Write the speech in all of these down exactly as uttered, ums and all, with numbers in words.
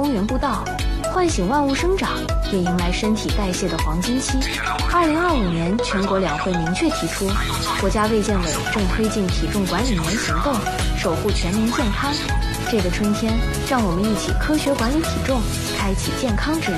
公园步道，唤醒万物生长，也迎来身体代谢的黄金期。二零二五年，全国两会明确提出，国家卫健委正推进体重管理年行动，守护全民健康。这个春天，让我们一起科学管理体重，开启健康之旅。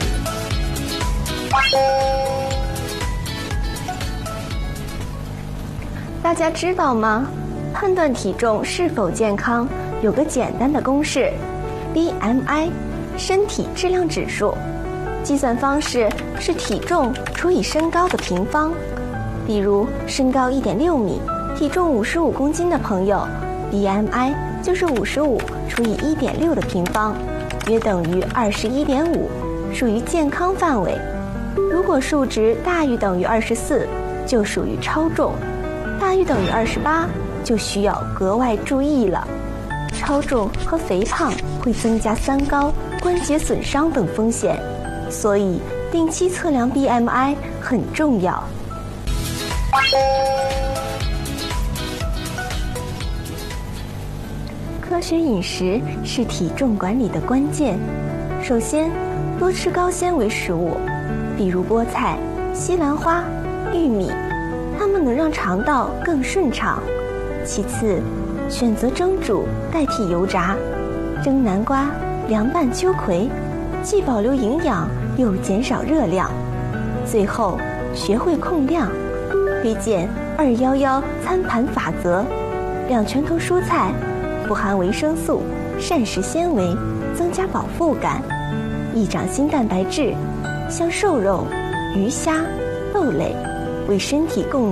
大家知道吗？判断体重是否健康有个简单的公式 B M I 身体质量指数，计算方式是体重除以身高的平方。比如身高 一点六米，体重五十五公斤的朋友， B M I 就是五十五除以 一点六的平方，约等于 二十一点五， 属于健康范围。如果数值大于等于二十四，就属于超重，大于等于二十八，就需要格外注意了。超重和肥胖会增加三高、关节损伤等风险，所以定期测量 B M I 很重要。科学饮食是体重管理的关键。首先，多吃高纤维食物，比如菠菜、西兰花、玉米，它们能让肠道更顺畅。其次，选择蒸煮代替油炸，蒸南瓜、凉拌秋葵，既保留营养又减少热量。最后，学会控量，推荐二一一餐盘法则：两拳头蔬菜，富含维生素、膳食纤维，增加饱腹感；一掌心蛋白质，像瘦肉、鱼虾、豆类，为身体供